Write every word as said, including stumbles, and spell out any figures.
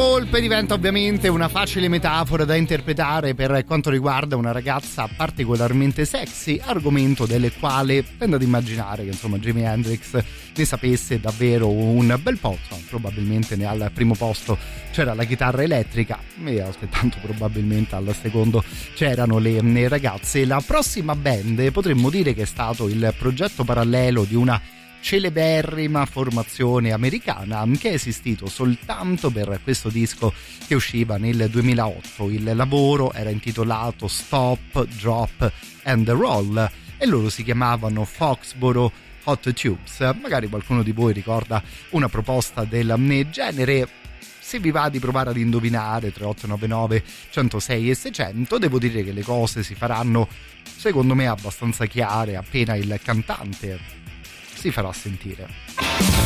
volpe diventa ovviamente una facile metafora da interpretare per quanto riguarda una ragazza particolarmente sexy, argomento del quale tendo ad immaginare che insomma Jimi Hendrix ne sapesse davvero un bel po'. Insomma, probabilmente ne al primo posto c'era la chitarra elettrica e altrettanto probabilmente al secondo c'erano le, le ragazze. La prossima band potremmo dire che è stato il progetto parallelo di una celeberrima formazione americana che è esistito soltanto per questo disco che usciva nel duemilaotto. Il lavoro era intitolato Stop, Drop and Roll e loro si chiamavano Foxboro Hot Tubes. Magari qualcuno di voi ricorda una proposta del genere. Se vi va di provare ad indovinare tre otto nove nove uno zero sei e seicento, devo dire che le cose si faranno secondo me abbastanza chiare appena il cantante si farà sentire.